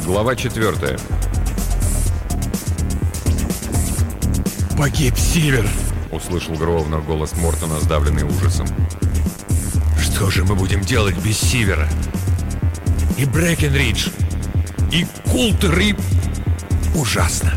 Глава 4. «Погиб Сивер!» — услышал Гроувнер голос Мортона, сдавленный ужасом. «Что же мы будем делать без Сивера? И Брэкенридж, и Култер, и... Ужасно!»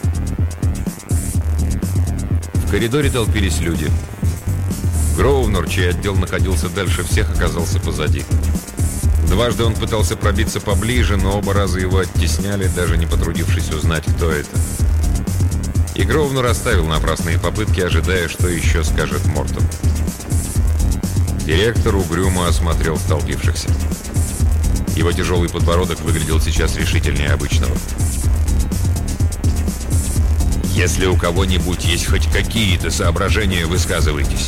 В коридоре толпились люди. Гроувнер, чей отдел находился дальше всех, оказался позади. Дважды он пытался пробиться поближе, но оба раза его оттесняли, даже не потрудившись узнать, кто это. И Гроувнер оставил напрасные попытки, ожидая, что еще скажет Мортон. Директор угрюмо осмотрел столпившихся. Его тяжелый подбородок выглядел сейчас решительнее обычного. «Если у кого-нибудь есть хоть какие-то соображения, высказывайтесь».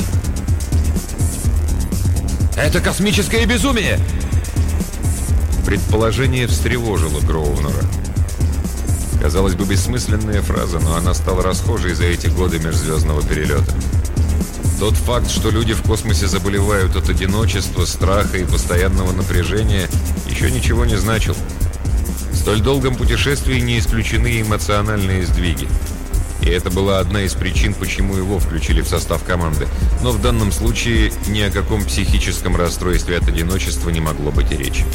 «Это космическое безумие!» Предположение встревожило Гроувнера. Казалось бы, бессмысленная фраза, но она стала расхожей за эти годы межзвездного перелета. Тот факт, что люди в космосе заболевают от одиночества, страха и постоянного напряжения, еще ничего не значил. В столь долгом путешествии не исключены эмоциональные сдвиги. И это была одна из причин, почему его включили в состав команды. Но в данном случае ни о каком психическом расстройстве от одиночества не могло быть и речи.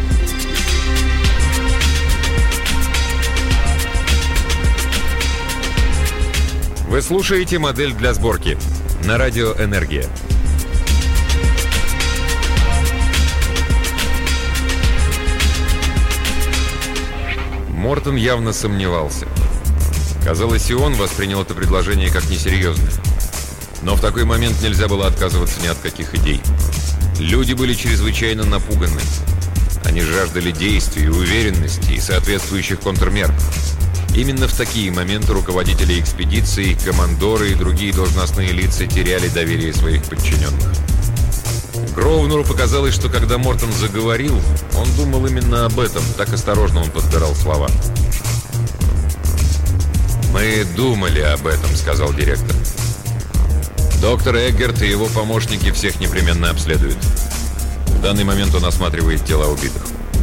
Вы слушаете «Модель для сборки» на радио «Энергия». Мортон явно сомневался. Казалось, и он воспринял это предложение как несерьезное. Но в такой момент нельзя было отказываться ни от каких идей. Люди были чрезвычайно напуганы. Они жаждали действий, уверенности и соответствующих контрмер. Именно в такие моменты руководители экспедиции, командоры и другие должностные лица теряли доверие своих подчиненных. Гроувнеру показалось, что когда Мортон заговорил, он думал именно об этом, так осторожно он подбирал слова. «Мы думали об этом», — сказал директор. «Доктор Эггерт и его помощники всех непременно обследуют. В данный момент он осматривает тела убитых».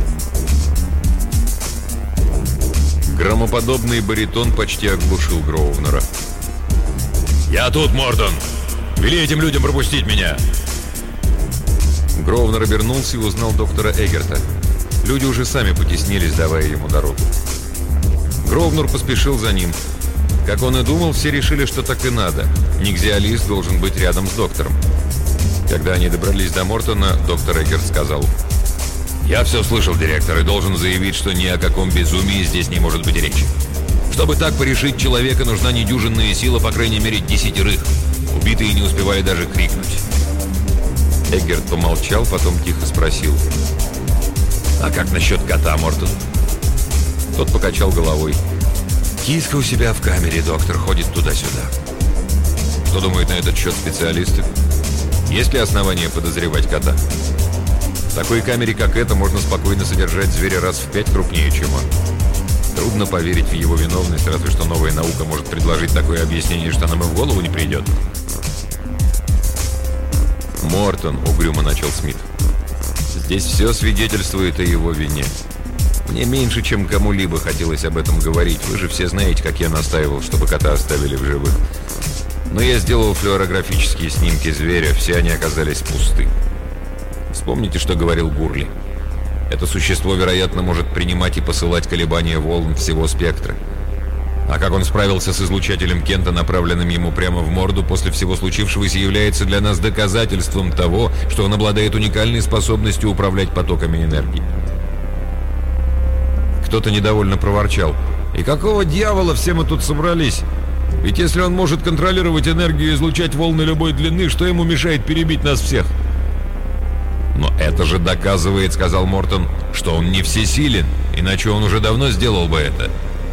Громоподобный баритон почти оглушил Гроувнера. «Я тут, Мортон! Вели этим людям пропустить меня!» Гроувнер обернулся и узнал доктора Эггерта. Люди уже сами потеснились, давая ему дорогу. Гроувнер поспешил за ним. Как он и думал, все решили, что так и надо. Нигзиалист должен быть рядом с доктором. Когда они добрались до Мортона, доктор Эггерт сказал: «Я все слышал, директор, и должен заявить, что ни о каком безумии здесь не может быть речи. Чтобы так порешить человека, нужна недюжинная сила, по крайней мере, 10. Убитые не успевали даже крикнуть». Эггерт помолчал, потом тихо спросил: «А как насчет кота, Мортон?» Тот покачал головой. «Киска у себя в камере, доктор, ходит туда-сюда». Что думают на этот счет специалисты? Есть ли основания подозревать кота? В такой камере, как эта, можно спокойно содержать зверя раз в 5 крупнее, чем он. Трудно поверить в его виновность, разве что новая наука может предложить такое объяснение, что нам и в голову не придет. «Мортон», — угрюмо начал Смит, — «здесь все свидетельствует о его вине. Мне меньше, чем кому-либо хотелось об этом говорить. Вы же все знаете, как я настаивал, чтобы кота оставили в живых. Но я сделал флюорографические снимки зверя, все они оказались пусты. Вспомните, что говорил Гурли. Это существо, вероятно, может принимать и посылать колебания волн всего спектра. А как он справился с излучателем Кента, направленным ему прямо в морду, после всего случившегося является для нас доказательством того, что он обладает уникальной способностью управлять потоками энергии». Кто-то недовольно проворчал: «И какого дьявола все мы тут собрались? Ведь если он может контролировать энергию и излучать волны любой длины, что ему мешает перебить нас всех?» «Но это же доказывает, — сказал Мортон, — что он не всесилен, иначе он уже давно сделал бы это».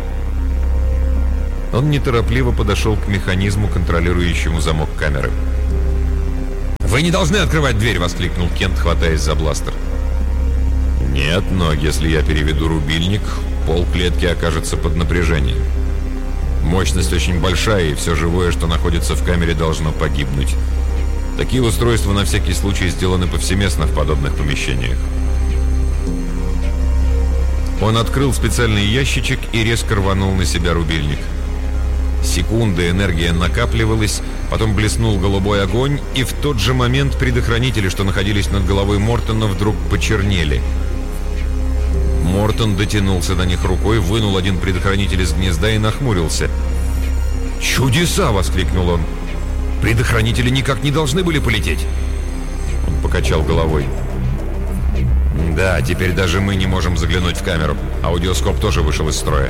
Он неторопливо подошел к механизму, контролирующему замок камеры. «Вы не должны открывать дверь!» — воскликнул Кент, хватаясь за бластер. «Нет, но если я переведу рубильник, пол клетки окажется под напряжением. Мощность очень большая, и все живое, что находится в камере, должно погибнуть. Такие устройства на всякий случай сделаны повсеместно в подобных помещениях». Он открыл специальный ящичек и резко рванул на себя рубильник. Секунды энергия накапливалась, потом блеснул голубой огонь, и в тот же момент предохранители, что находились над головой Мортона, вдруг почернели. Мортон дотянулся до них рукой, вынул один предохранитель из гнезда и нахмурился. «Чудеса!» — воскликнул он. «Предохранители никак не должны были полететь!» Он покачал головой. «Да, теперь даже мы не можем заглянуть в камеру. Аудиоскоп тоже вышел из строя».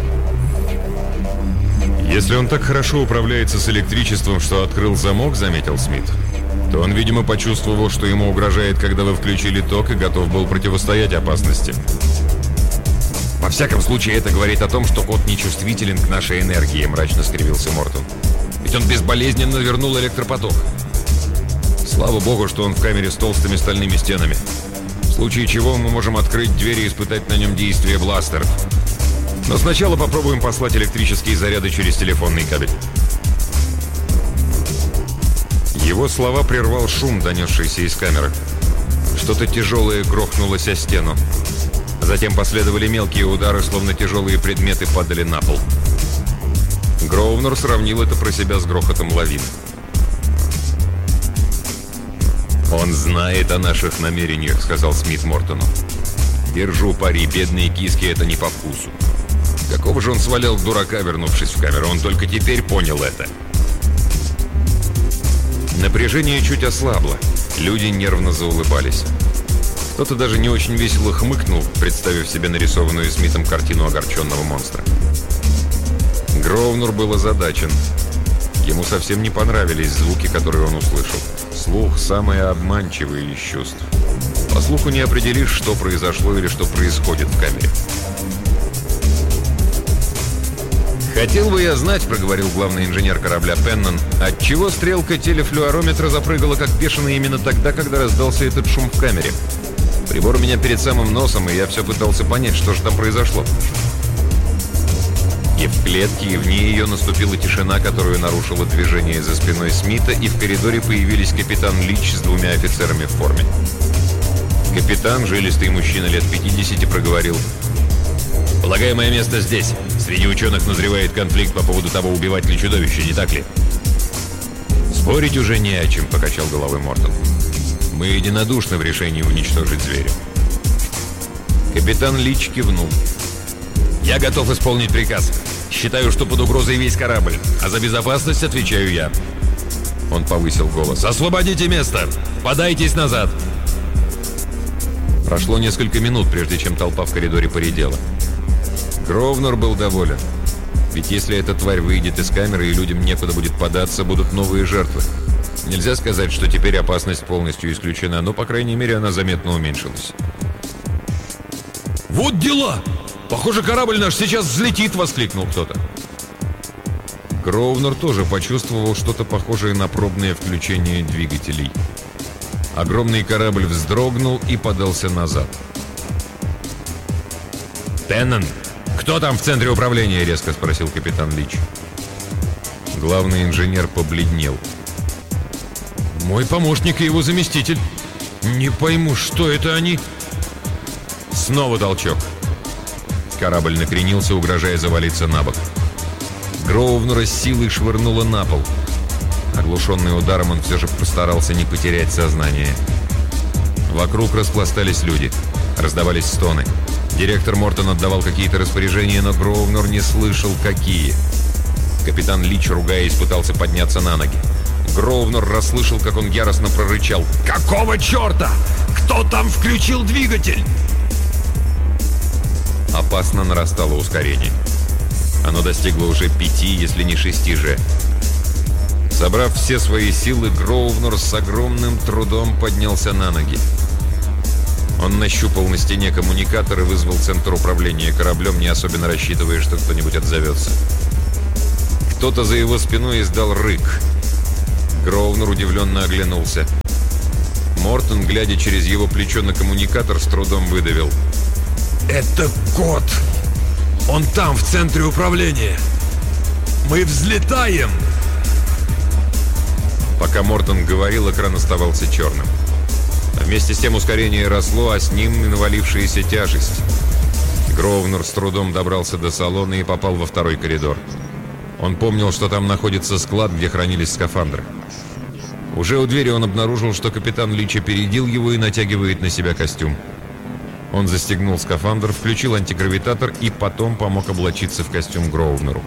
«Если он так хорошо управляется с электричеством, что открыл замок, — заметил Смит, — то он, видимо, почувствовал, что ему угрожает, когда вы включили ток, и готов был противостоять опасности. Во всяком случае, это говорит о том, что кот нечувствителен к нашей энергии», — мрачно скривился Мортон. «Ведь он безболезненно вернул электропоток. Слава богу, что он в камере с толстыми стальными стенами. В случае чего мы можем открыть дверь и испытать на нем действие бластеров. Но сначала попробуем послать электрические заряды через телефонный кабель». Его слова прервал шум, донесшийся из камеры. Что-то тяжелое грохнулось о стену. Затем последовали мелкие удары, словно тяжелые предметы падали на пол. Гроувнер сравнил это про себя с грохотом лавин. «Он знает о наших намерениях», — сказал Смит Мортону. «Держу пари, бедные киски это не по вкусу. Какого же он свалял дурака, вернувшись в камеру? Он только теперь понял это». Напряжение чуть ослабло. Люди нервно заулыбались. Кто-то даже не очень весело хмыкнул, представив себе нарисованную Смитом картину огорченного монстра. Гроувнер был озадачен. Ему совсем не понравились звуки, которые он услышал. Слух – самое обманчивое из чувств. По слуху не определишь, что произошло или что происходит в камере. «Хотел бы я знать, — проговорил главный инженер корабля Пеннон, — отчего стрелка телефлюорометра запрыгала как бешеная именно тогда, когда раздался этот шум в камере. Прибор у меня перед самым носом, и я все пытался понять, что же там произошло». И в клетке, и вне ее наступила тишина, которую нарушило движение за спиной Смита, и в коридоре появились капитан Лич с двумя офицерами в форме. Капитан, жилистый мужчина лет 50, проговорил: «Полагаю, мое место здесь. Среди ученых назревает конфликт по поводу того, убивать ли чудовище, не так ли?» «Спорить уже не о чем», — покачал головой Мортон. «Мы единодушны в решении уничтожить зверя». Капитан Лич кивнул. «Я готов исполнить приказ. Считаю, что под угрозой весь корабль, а за безопасность отвечаю я». Он повысил голос. «Освободите место! Подайтесь назад!» Прошло несколько минут, прежде чем толпа в коридоре поредела. Гроувнер был доволен. Ведь если эта тварь выйдет из камеры и людям некуда будет податься, будут новые жертвы. Нельзя сказать, что теперь опасность полностью исключена, но, по крайней мере, она заметно уменьшилась. «Вот дела! Похоже, корабль наш сейчас взлетит!» — воскликнул кто-то. Гроувнер тоже почувствовал что-то похожее на пробное включение двигателей. Огромный корабль вздрогнул и подался назад. «Пеннон, кто там в центре управления?» — резко спросил капитан Лич. Главный инженер побледнел. «Мой помощник и его заместитель. Не пойму, что это они?» Снова толчок. Корабль накренился, угрожая завалиться на бок. Гроувнера с силой швырнуло на пол. Оглушенный ударом, он все же постарался не потерять сознание. Вокруг распластались люди. Раздавались стоны. Директор Мортон отдавал какие-то распоряжения, но Гроувнер не слышал, какие. Капитан Лич, ругаясь, пытался подняться на ноги. Гроувнер расслышал, как он яростно прорычал: «Какого черта? Кто там включил двигатель?» Опасно нарастало ускорение. Оно достигло уже 5, если не 6 же. Собрав все свои силы, Гроувнер с огромным трудом поднялся на ноги. Он нащупал на стене коммуникатор и вызвал центр управления кораблем, не особенно рассчитывая, что кто-нибудь отзовется. Кто-то за его спиной издал рык. Гроувнер удивленно оглянулся. Мортон, глядя через его плечо на коммуникатор, с трудом выдавил: «Это кот! Он там, в центре управления! Мы взлетаем!» Пока Мортон говорил, экран оставался черным. Вместе с тем ускорение росло, а с ним и навалившаяся тяжесть. Гроувнер с трудом добрался до салона и попал во второй коридор. Он помнил, что там находится склад, где хранились скафандры. Уже у двери он обнаружил, что капитан Лич опередил его и натягивает на себя костюм. Он застегнул скафандр, включил антигравитатор и потом помог облачиться в костюм Гроувнеру.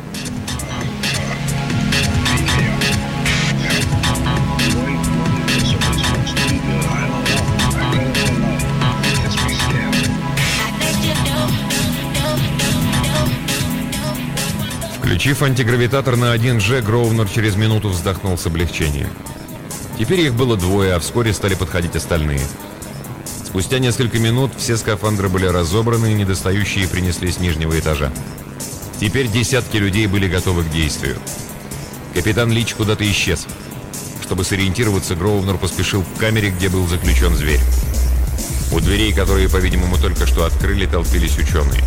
Включив антигравитатор на 1G, Гроувнер через минуту вздохнул с облегчением. Теперь их было двое, а вскоре стали подходить остальные. Спустя несколько минут все скафандры были разобраны и недостающие принесли с нижнего этажа. Теперь десятки людей были готовы к действию. Капитан Лич куда-то исчез. Чтобы сориентироваться, Гроувнер поспешил к камере, где был заключен зверь. У дверей, которые, по-видимому, только что открыли, толпились ученые.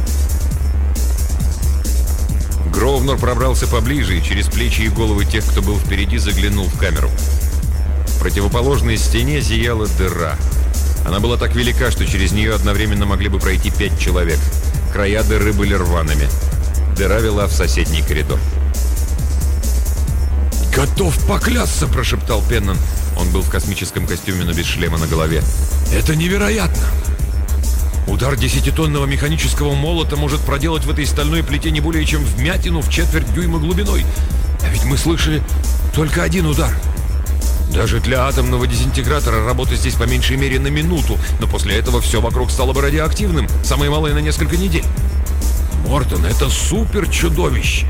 Гроувнер пробрался поближе и через плечи и головы тех, кто был впереди, заглянул в камеру. В противоположной стене зияла дыра. Она была так велика, что через нее одновременно могли бы пройти 5 человек. Края дыры были рваными. Дыра вела в соседний коридор. «Готов поклясться!» – прошептал Пеннон. Он был в космическом костюме, но без шлема на голове. «Это невероятно! Удар 10-тонного механического молота может проделать в этой стальной плите не более чем вмятину в четверть дюйма глубиной. А ведь мы слышали только один удар. Даже для атомного дезинтегратора работа здесь по меньшей мере на минуту, но после этого все вокруг стало бы радиоактивным, самое малое на несколько недель. Мортон, это супер-чудовище!»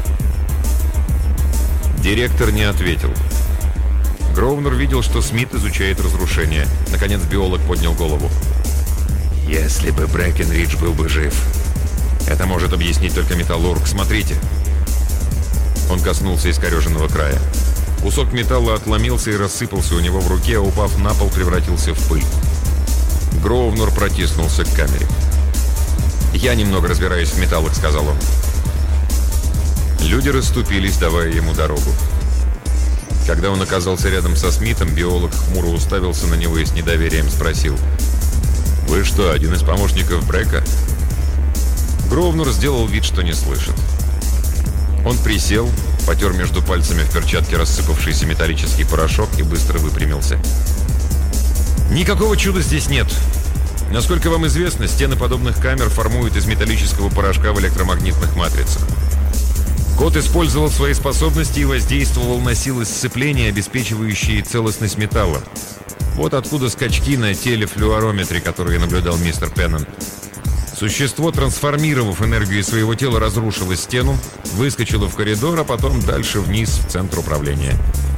Директор не ответил. Гроувнер видел, что Смит изучает разрушение. Наконец биолог поднял голову. «Если бы Брэкенридж был бы жив. Это может объяснить только металлург. Смотрите». Он коснулся искореженного края. Кусок металла отломился и рассыпался у него в руке, а упав на пол, превратился в пыль. Гроувнер протиснулся к камере. «Я немного разбираюсь в металлах», — сказал он. Люди расступились, давая ему дорогу. Когда он оказался рядом со Смитом, биолог хмуро уставился на него и с недоверием спросил: «Вы что, один из помощников Брэка?» Гроувнер сделал вид, что не слышит. Он присел, потер между пальцами в перчатке рассыпавшийся металлический порошок и быстро выпрямился. «Никакого чуда здесь нет. Насколько вам известно, стены подобных камер формуют из металлического порошка в электромагнитных матрицах. Кот использовал свои способности и воздействовал на силы сцепления, обеспечивающие целостность металла. Вот откуда скачки на телефлюорометре, которые наблюдал мистер Пеннон. Существо, трансформировав энергию своего тела, разрушило стену, выскочило в коридор, а потом дальше вниз в центр управления».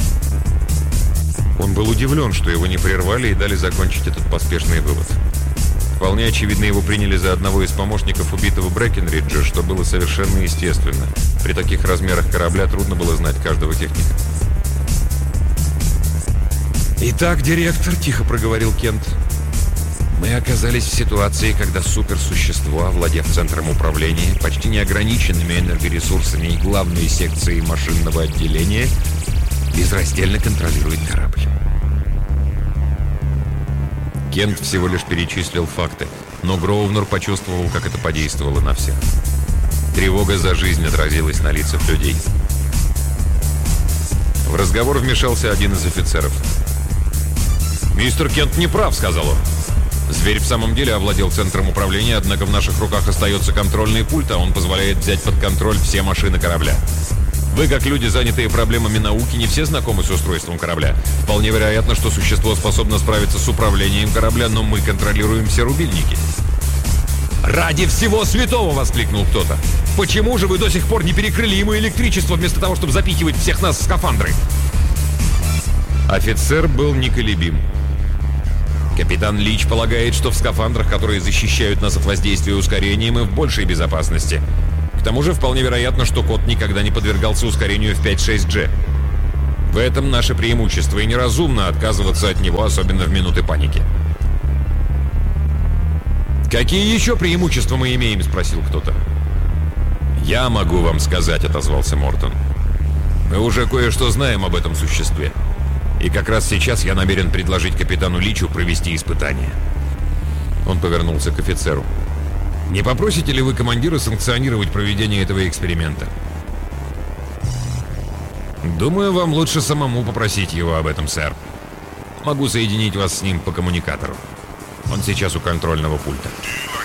Он был удивлен, что его не прервали и дали закончить этот поспешный вывод. Вполне очевидно, его приняли за одного из помощников убитого Брэкенриджа, что было совершенно естественно. При таких размерах корабля трудно было знать каждого техника. «Итак, директор», — тихо проговорил Кент, — «мы оказались в ситуации, когда суперсущество, овладев центром управления, почти неограниченными энергоресурсами и главной секцией машинного отделения, безраздельно контролирует корабль». Кент всего лишь перечислил факты, но Гроувнер почувствовал, как это подействовало на всех. Тревога за жизнь отразилась на лицах людей. В разговор вмешался один из офицеров. «Мистер Кент не прав», — сказал он. «Зверь в самом деле овладел центром управления, однако в наших руках остается контрольный пульт, а он позволяет взять под контроль все машины корабля. Вы, как люди, занятые проблемами науки, не все знакомы с устройством корабля. Вполне вероятно, что существо способно справиться с управлением корабля, но мы контролируем все рубильники». «Ради всего святого!» — воскликнул кто-то. «Почему же вы до сих пор не перекрыли ему электричество, вместо того, чтобы запихивать всех нас в скафандры?» Офицер был неколебим. «Капитан Лич полагает, что в скафандрах, которые защищают нас от воздействия ускорения, мы в большей безопасности. К тому же вполне вероятно, что кот никогда не подвергался ускорению в 5-6G. В этом наше преимущество, и неразумно отказываться от него, особенно в минуты паники». «Какие еще преимущества мы имеем?» — спросил кто-то. «Я могу вам сказать», — отозвался Мортон. «Мы уже кое-что знаем об этом существе. И как раз сейчас я намерен предложить капитану Личу провести испытание». Он повернулся к офицеру. Не попросите ли вы командира санкционировать проведение этого эксперимента? Думаю, вам лучше самому попросить его об этом, сэр. Могу соединить вас с ним по коммуникатору. Он сейчас у контрольного пульта.